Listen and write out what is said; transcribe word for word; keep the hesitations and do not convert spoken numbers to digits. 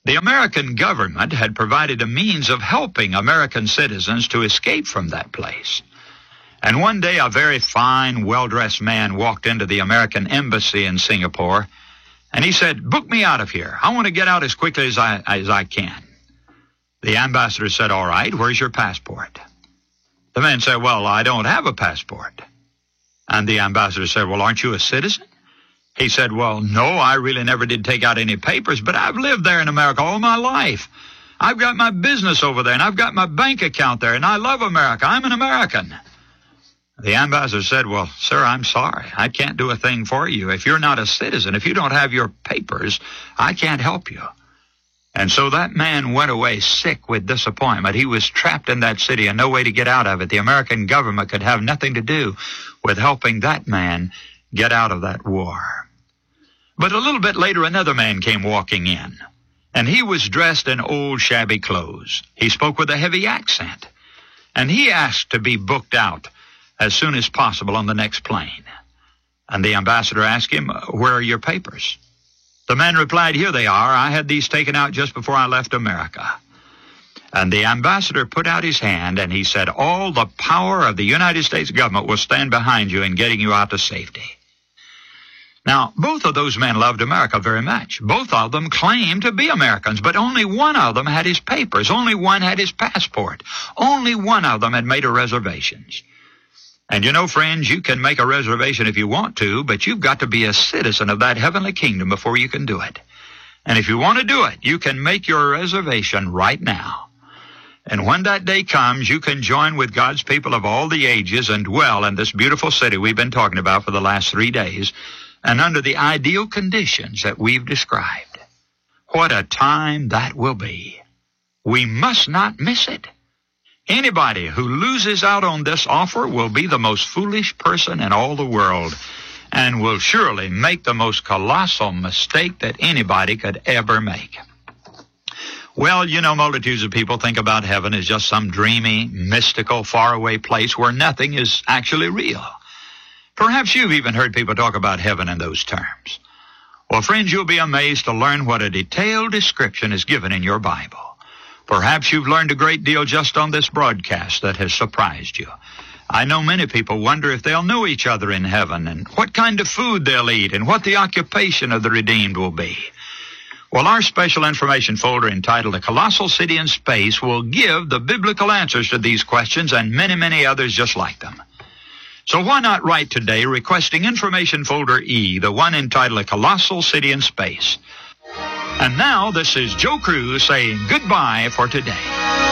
The American government had provided a means of helping American citizens to escape from that place. And one day a very fine, well-dressed man walked into the American embassy in Singapore, and he said, "Book me out of here. I want to get out as quickly as I, as I can." The ambassador said, "All right, where's your passport?" The man said, "Well, I don't have a passport." And the ambassador said, "Well, aren't you a citizen?" He said, "Well, no, I really never did take out any papers, but I've lived there in America all my life. I've got my business over there, and I've got my bank account there, and I love America. I'm an American." The ambassador said, "Well, sir, I'm sorry. I can't do a thing for you. If you're not a citizen, if you don't have your papers, I can't help you." And so that man went away sick with disappointment. He was trapped in that city and no way to get out of it. The American government could have nothing to do with helping that man get out of that war. But a little bit later, another man came walking in, and he was dressed in old shabby clothes. He spoke with a heavy accent, and he asked to be booked out as soon as possible on the next plane. And the ambassador asked him, "Where are your papers?" The man replied, "Here they are. I had these taken out just before I left America." And the ambassador put out his hand, and he said, "All the power of the United States government will stand behind you in getting you out to safety." Now, both of those men loved America very much. Both of them claimed to be Americans, but only one of them had his papers. Only one had his passport. Only one of them had made a reservation. And you know, friends, you can make a reservation if you want to, but you've got to be a citizen of that heavenly kingdom before you can do it. And if you want to do it, you can make your reservation right now. And when that day comes, you can join with God's people of all the ages and dwell in this beautiful city we've been talking about for the last three days, and under the ideal conditions that we've described. What a time that will be. We must not miss it. Anybody who loses out on this offer will be the most foolish person in all the world, and will surely make the most colossal mistake that anybody could ever make. Well, you know, multitudes of people think about heaven as just some dreamy, mystical, faraway place where nothing is actually real. Perhaps you've even heard people talk about heaven in those terms. Well, friends, you'll be amazed to learn what a detailed description is given in your Bible. Perhaps you've learned a great deal just on this broadcast that has surprised you. I know many people wonder if they'll know each other in heaven, and what kind of food they'll eat, and what the occupation of the redeemed will be. Well, our special information folder entitled A Colossal City in Space will give the biblical answers to these questions and many, many others just like them. So why not write today requesting Information Folder E, the one entitled A Colossal City in Space. And now this is Joe Cruz saying goodbye for today.